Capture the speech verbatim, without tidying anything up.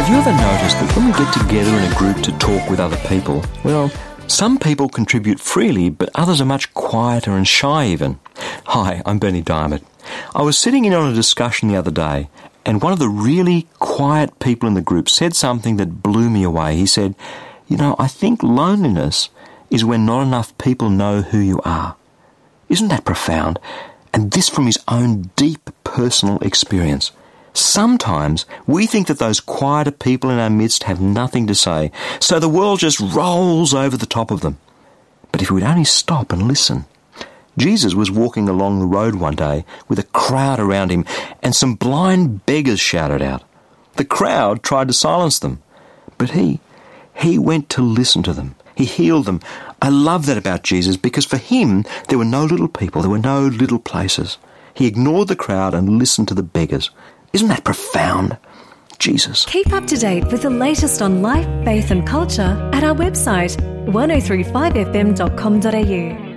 you ever noticed that when we get together in a group to talk with other people, well, some people contribute freely, but others are much quieter and shy even. Hi, I'm Bernie Diamond. I was sitting in on a discussion the other day, and one of the really quiet people in the group said something that blew me away. He said, you know, I think loneliness is when not enough people know who you are. Isn't that profound? And this from his own deep personal experience. Sometimes we think that those quieter people in our midst have nothing to say, so the world just rolls over the top of them. But if we'd only stop and listen. Jesus was walking along the road one day with a crowd around him, and some blind beggars shouted out. The crowd tried to silence them, but he, he went to listen to them. He healed them. I love that about Jesus, because for him there were no little people, there were no little places. He ignored the crowd and listened to the beggars. Isn't that profound? Jesus. Keep up to date with the latest on life, faith and culture at our website, ten thirty-five f m dot com dot a u.